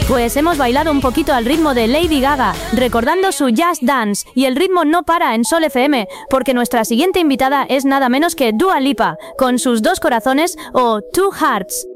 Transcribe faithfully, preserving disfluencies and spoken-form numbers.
Pues hemos bailado un poquito al ritmo de Lady Gaga, recordando su Just Dance, y el ritmo no para en Sol F M, porque nuestra siguiente invitada es nada menos que Dua Lipa, con sus Dos Corazones o Two Hearts.